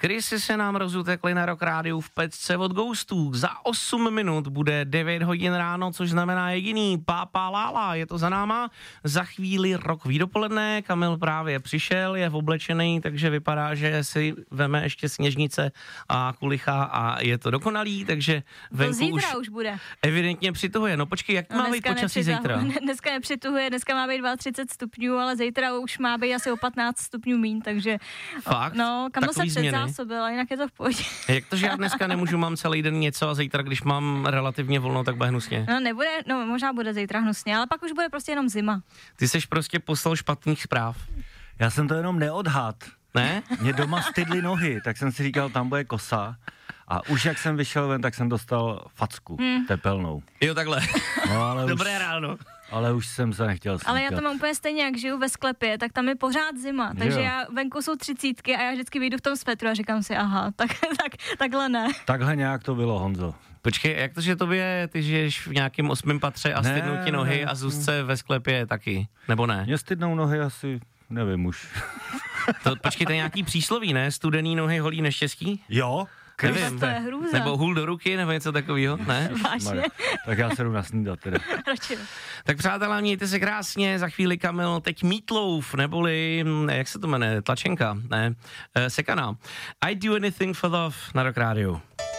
Krysy se nám rozutekly na Rock Rádiu v pecce od Ghostů. Za 8 minut bude 9 hodin ráno, což znamená jediný Pápa Lála. Je to za náma. Za chvíli rokový dopoledne. Kamil právě přišel, je oblečený, takže vypadá, že si veme ještě Sněžnice a kulicha a je to dokonalý, takže venku už bude. Evidentně přituhuje. No počkej, jak má být počasí zítra? Dneska nepřituhuje, dneska má být 32 stupňů, ale zítra už má být asi o 15 stupňů míň, takže fakt? No, Kamil se předzásobil, jinak je to v pohodě. Jak to, že já dneska nemůžu, mám celý den něco a zítra, když mám relativně volno, tak bude hnusně? No nebude, no možná bude zítra hnusně, ale pak už bude prostě jenom zima. Ty seš prostě poslal špatných zpráv. Já jsem to jenom neodhad. Ne? Mě doma stydly nohy, tak jsem si říkal, tam bude kosa. A už jak jsem vyšel ven, tak jsem dostal facku tepelnou. Jo, takhle. No, ale dobré ráno. Ale už jsem se nechtěl slíkat. Ale já to mám úplně stejně, jak žiju ve sklepě, tak tam je pořád zima, takže já venku jsou 30 a já vždycky vyjdu v tom svetru a říkám si, aha, takhle ne. Takhle nějak to bylo, Honzo. Počkej, jak to, že ty žiješ v nějakém 8. patře a stydnou ti nohy a Zuzce ve sklepě taky, nebo ne? Mě stydnou nohy asi, nevím už. Počkej, to je nějaký přísloví, ne? Studený nohy holí neštěstí? Jo. Nevím, to je hrůza. Nebo hůl do ruky, nebo něco takového, ne? Vážně. Tak já se jdu nasnídat teda. Tak přátelé, mějte se krásně, za chvíli Kamil, teď Meatloaf, neboli, jak se to jmenuje, tlačenka, ne, Sekaná. I do anything for love na Rock Rádiu.